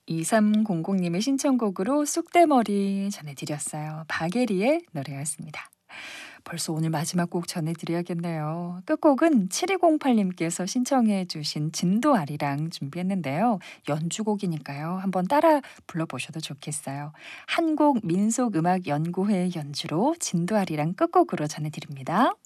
2300님의 신청곡으로 쑥대머리 전해드렸어요. 박예리의 노래였습니다. 벌써 오늘 마지막 곡 전해드려야겠네요. 끝곡은 7208님께서 신청해 주신 진도아리랑 준비했는데요. 연주곡이니까요. 한번 따라 불러보셔도 좋겠어요. 한국민속음악연구회의 연주로 진도아리랑 끝곡으로 전해드립니다.